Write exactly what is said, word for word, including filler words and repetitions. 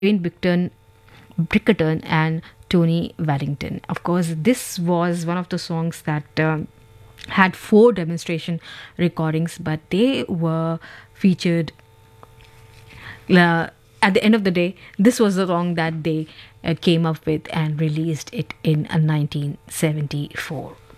Wayne Bicton, Brickerton, and Tony Waddington. Of course, this was one of the songs that um, had four demonstration recordings, but they were featured. Uh, at the end of the day, this was the song that they uh, came up with and released it in uh, nineteen seventy-four.